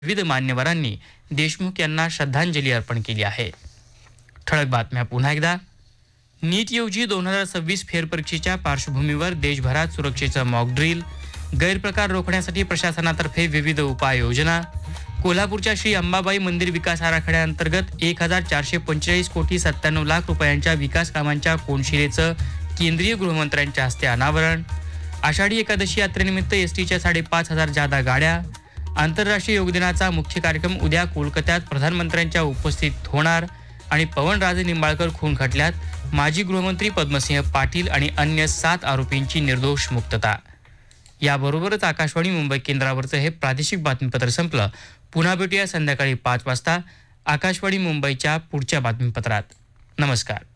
विविध मान्यवरांनी देशमुख यांना श्रद्धांजली अर्पण केली आहे. ठळक बातम्या पुन्हा एकदा. नीट यूजी 2026 फेरपरीक्षेच्या पार्श्वभूमीवर देशभरात सुरक्षेचं मॉक ड्रिल, गैरप्रकार रोखण्यासाठी प्रशासनातर्फे विविध उपाययोजना. कोल्हापूरच्या श्री अंबाबाई मंदिर विकास आराखड्याअंतर्गत 1445 कोटी 97 लाख रुपयांच्या विकास कामांच्या कोनशिलेचं केंद्रीय गृहमंत्र्यांच्या हस्ते अनावरण. आषाढी एकादशी यात्रेनिमित्त एसटीच्या 5,500 जादा गाड्या. आंतरराष्ट्रीय योग दिनाचा मुख्य कार्यक्रम उद्या कोलकात्यात प्रधानमंत्र्यांच्या उपस्थितीत होणार. आणि पवनराजे निंबाळकर खून खटल्यात माजी गृहमंत्री पद्मसिंह पाटील आणि अन्य 7 आरोपींची निर्दोष मुक्तता. याबरोबरच आकाशवाणी मुंबई केंद्रावरचं हे प्रादेशिक बातमीपत्र संपलं. पुन्हा भेटूया संध्याकाळी 5 वाजता आकाशवाणी मुंबईच्या पुढच्या बातमीपत्रात. नमस्कार.